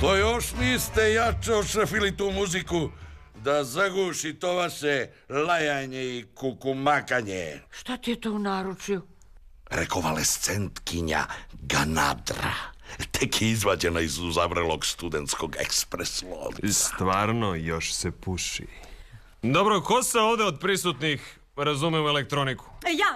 Ko još niste jače ošrafili tu muziku da zaguši to vaše lajanje i kukumakanje? Šta ti je to u naručju? Rekonvalescentkinja Ganadra. Tek je izvađena iz uzavrelog studentskog ekspres lovica. Stvarno još se puši. Dobro, ko se ovde od prisutnih razume u elektroniku?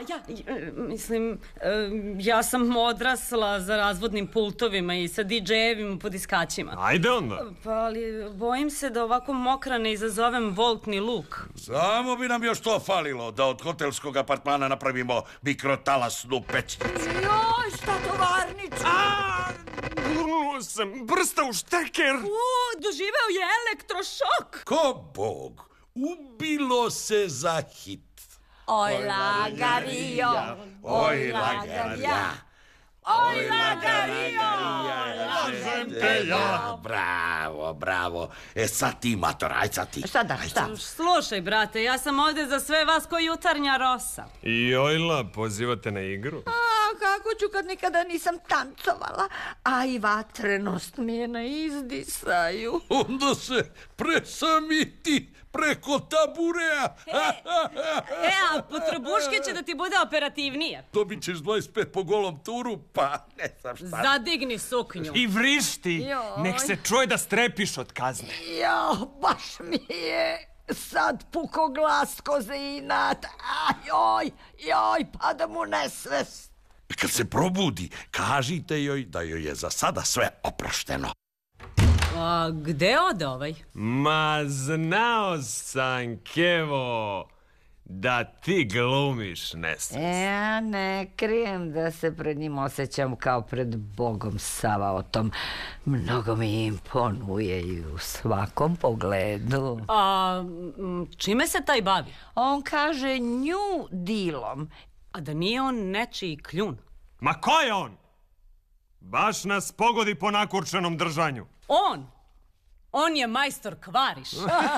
Ja sam odrasla za razvodnim pultovima i sa DJ-evima po diskaćima. Ajde onda. Pa ali bojim se da ovako mokra ne izazovem voltni luk. Samo bi nam još to falilo, da od hotelskog apartmana napravimo mikrotalasnu pećnicu. Joj, šta tovarnicu? Gurnuo sam prsta u šteker. Doživeo je elektrošok. Ko bog, ubilo se za hit. Oj, lagario, oj, lagarija, oj, lagario, lažem te ja. Bravo. Sad ti, mator, aj sad ti. Šta? Slušaj, brate, ja sam ovde za sve vas ko jutarnja rosa. I ojla, pozivate na igru? Kako ću kad nikada nisam tancovala, a i vatrenost mi je na izdisaju. Onda se presamiti preko taburea. A po trbuške će da ti bude operativnije. Dobit ćeš 25 po golom turu, pa ne znam šta. Zadigni suknju. I vrišti, nek se čuje da strepiš od kazne. Baš mi je sad puko glas ko za inat. Joj, pada mu nesvest. Kad se probudi, kažite joj da joj je za sada sve oprošteno. A gde ode ovaj? Ma znao sam, Kevo, da ti glumiš nesvest. Ja ne krijem da se pred njim osjećam kao pred Bogom Savaotom. Mnogo mi imponuje i u svakom pogledu. A čime se taj bavi? On kaže New Dealom. A da nije on nečiji kljun? Ma ko je on? Baš nas pogodi po nakurčenom držanju. On je majstor kvariš.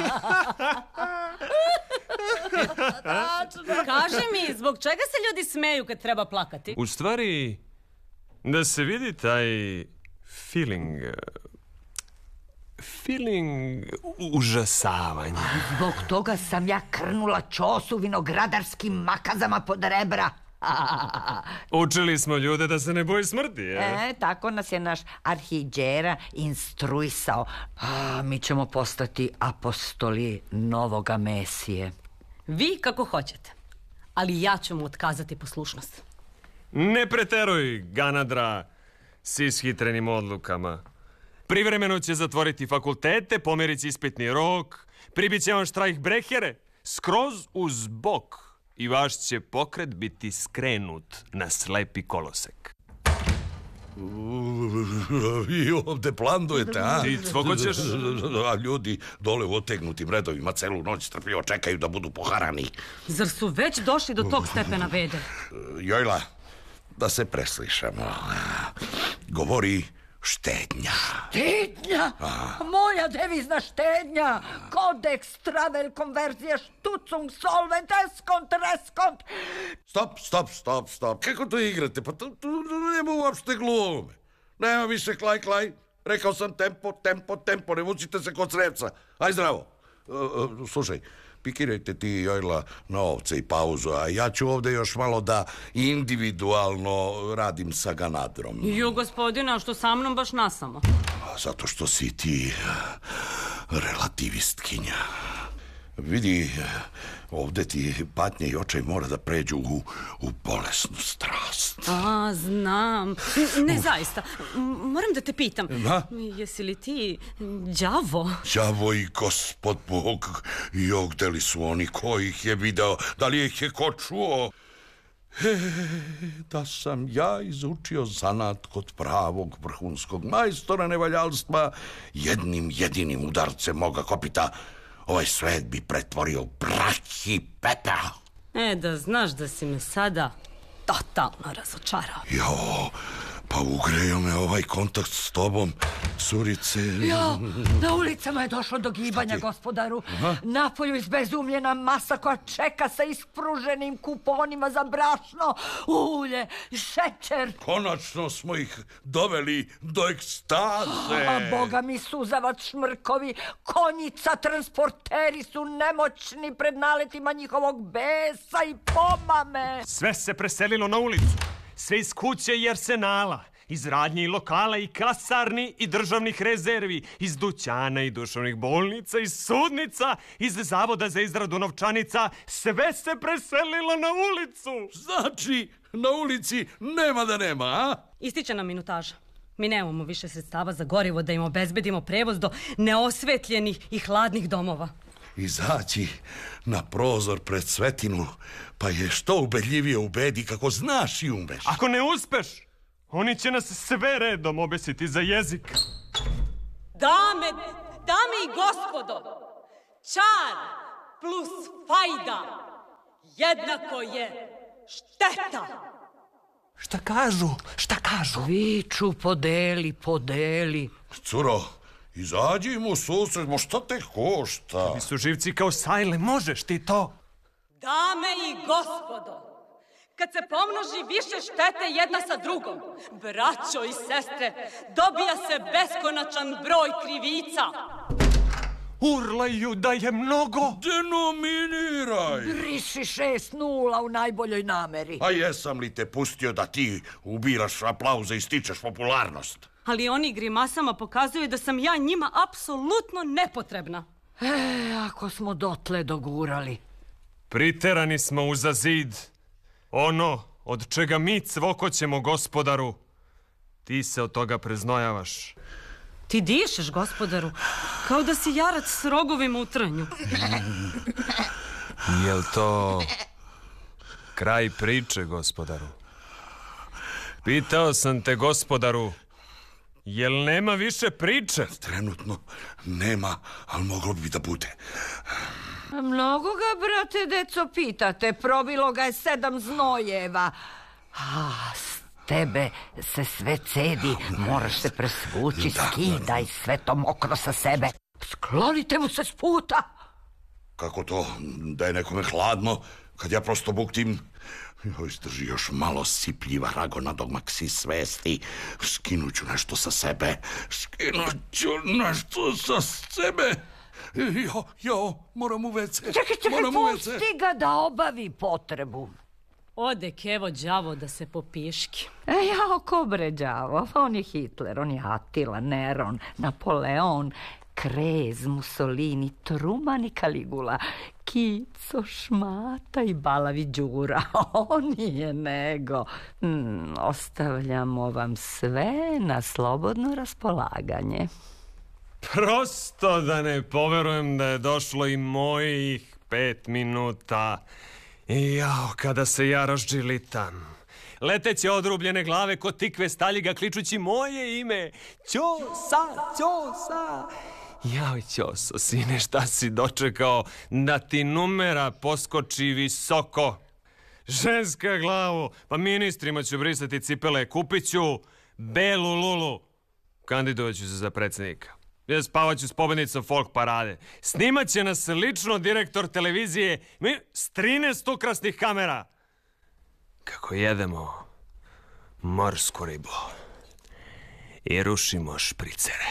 Kaži mi, zbog čega se ljudi smeju kad treba plakati? U stvari, da se vidi taj feeling užasavanja. Zbog toga sam ja krnula čosu vinogradarskim makazama pod rebra. Učili smo ljude da se ne boji smrti, je? Tako nas je naš arhiđera instruisao. Mi ćemo postati apostoli novoga Mesije. Vi kako hoćete, ali ja ću mu otkazati poslušnost. Ne preteruj, Ganadra, s ishitrenim odlukama. Privremeno će zatvoriti fakultete, pomeriti ispitni rok, pribit će vam štrajk brehere, skroz uz bok. I vaš će pokret biti skrenut na slepi kolosek. Vi ovde plandujete, a? Ti cvoko ćeš? A ljudi dole u otegnutim redovima celu noć strpljivo čekaju da budu poharani. Zar su već došli do tog stepena vede? Jojla, da se preslišamo. Govori štednja. Štednja? Moja devizna štednja. Kodeks, travel, konverzija, štucung, solvent, eskont, reskont. Stop. Kako to igrate? Pa tu nema uopšte glume. Nema više klaj. Rekao sam tempo. Ne vucite se kod srevca. Aj zdravo. Slušaj, pikirajte ti, Jojla, na ovce i pauzu, a ja ću ovde još malo da individualno radim sa Ganadrom. Jo, gospodine, a što sa mnom baš nasamo? Zato što si ti relativistkinja. Vidi, ovde ti patnje i očaj mora da pređu u bolesnu strast. Znam. Ne, zaista. Moram da te pitam. Jesi li ti đavo? Đavo i gospod Bog. Gde li su oni? Ko ih je video? Da li ih je ko čuo? Da sam ja izučio zanat kod pravog vrhunskog majstora nevaljalstva, jednim jedinim udarcem moga kopita ovaj svet bi pretvorio u prah i pepeo. Da znaš da si me sada totalno razočarao. Pa ugrejo me ovaj kontakt s tobom, curice. Jo, na ulicama je došlo do gibanja, gospodaru. Napolju izbezumljena masa koja čeka sa ispruženim kuponima za brašno, ulje, šećer. Konačno smo ih doveli do ekstaze. A boga mi suzavac šmrkovi, konjica, transporteri su nemoćni pred naletima njihovog besa i pomame. Sve se preselilo na ulicu. Sve iz kuće i arsenala, iz radnje i lokala i kasarni i državnih rezervi, iz dućana i duševnih bolnica, iz sudnica, iz zavoda za izradu novčanica, sve se preselilo na ulicu. Znači, na ulici nema da nema, a? Ističe nam minutaža. Mi nemamo više sredstava za gorivo da im obezbedimo prevoz do neosvetljenih i hladnih domova. Izaći na prozor pred Svetinu, pa je što ubedljivije ubedi kako znaš i umeš. Ako ne uspeš, oni će nas sve redom obesiti za jezik. Dame i gospodo, čar plus fajda jednako je šteta. Šta kažu? Viču, podeli. Curo, izađi mu susret, mo šta te košta? Ti su živci kao sajle, možeš ti to? Dame i gospodo, kad se pomnoži više štete jedna sa drugom, braćo i sestre, dobija se beskonačan broj krivica. Urlaju da je mnogo. Denominiraj! Briši 6-0 u najboljoj nameri. A jesam li te pustio da ti ubiraš aplauze i stičeš popularnost? Ali oni grimasama pokazuju da sam ja njima apsolutno nepotrebna. Ako smo dotle dogurali. Priterani smo uza zid. Ono od čega mi cvokoćemo, gospodaru, ti se od toga preznojavaš. Ti dišeš, gospodaru, kao da si jarac s rogovima u trnju. Jel to kraj priče, gospodaru? Pitao sam te, gospodaru, jel nema više priče? Trenutno nema, ali moglo bi da bude. Mnogo ga, brate, deco, pitate. Probilo ga je 7 znojeva. S tebe se sve cedi. Moraš se presvući, skidaj sve to mokro sa sebe. Sklonite mu se s puta. Kako to, da je nekome hladno, kad ja prosto buktim? Izdrži još malo sipljiva ragona dok si svesti. Skinuću nešto sa sebe. Moram u WC. Čekaj, pusti ga da obavi potrebu. Ode kevo đavo da se popiški. Ko bre đavo? On je Hitler, on je Atila, Neron, Napoleon, Krez, Mussolini, Truman i Kaligula, Kico, Šmata i Balavi Đura. On je nego. Ostavljamo vam sve na slobodno raspolaganje. Prosto da ne poverujem da je došlo i mojih 5 minuta. I jao, kada se ja razdžilitam. Leteće odrubljene glave kod tikve staljiga kličući moje ime. Ćosa. Jao, Ćoso, sine, šta si dočekao da ti numera poskoči visoko? Ženska glavu, pa ministrima ću brisati cipele, kupit ću belu lulu. Kandidovat ću se za predsjednika. Ja spavat ću s pobednicom folk parade. Snimat će nas lično direktor televizije s 13 ukrasnih kamera. Kako jedemo morsku ribu i rušimo špricere.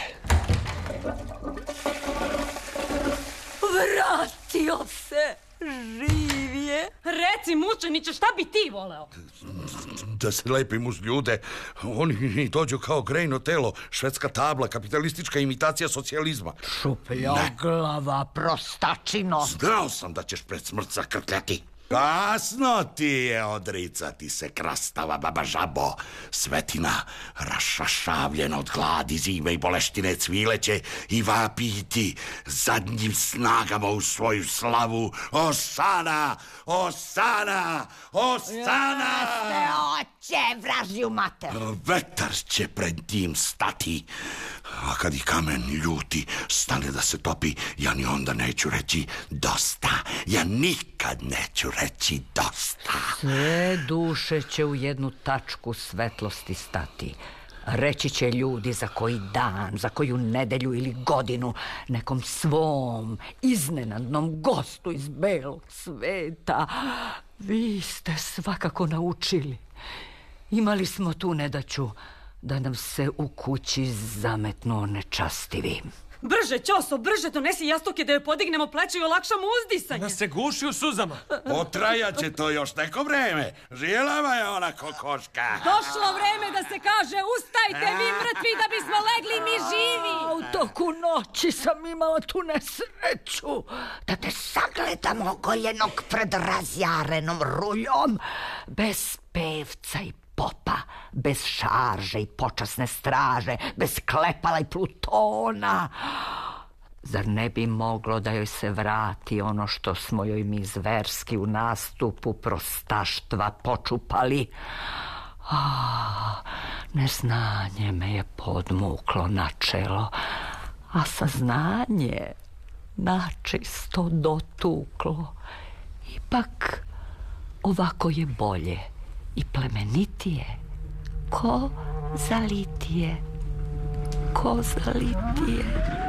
Vratio se! Živ je! Reci, mučeniče, šta bi ti voleo? Da se lepim uz ljude. Oni dođu kao grejno telo, švedska tabla, kapitalistička imitacija socijalizma. Šupljoglava, prostačino. Znao sam da ćeš pred smrt zakrkljati. Kasno ti je odricati se, krastava baba žabo. Svetina, rašašavljena od gladi, zime i boleštine, cvileće i vapiti zadnjim snagama u svoju slavu. Osana! Osana! Osana! Oće, vražiju mater. Vetar će pred njim stati. A kad i kamen ljuti stane da se topi, ja ni onda neću reći dosta. Ja nikad neću reći dosta. Sve duše će u jednu tačku svetlosti stati. Reći će ljudi za koji dan, za koju nedelju ili godinu nekom svom iznenadnom gostu iz belog sveta. Vi ste svakako naučili. Imali smo tu nedaću da nam se u kući zametnuo nečastivi. Brže, Ćoso, brže, donesi jastuke da joj podignemo pleće i olakšamo uzdisanje. Da se guši u suzama. Potrajat će to još neko vreme. Žijelava je ona kokoška. Došlo vreme da se kaže ustajte vi mrtvi da bismo legli mi živi. U toku noći sam imala tu nesreću da te sagledam ogoljenog pred razjarenom ruljom, bez pevca i popa, bez šarže i počasne straže, bez klepala i plutona. Zar ne bi moglo da joj se vrati ono što smo joj mi zverski u nastupu prostaštva počupali? Neznanje me je podmuklo na čelo, a saznanje načisto dotuklo. Ipak ovako je bolje i plemenitije, ko zalitije.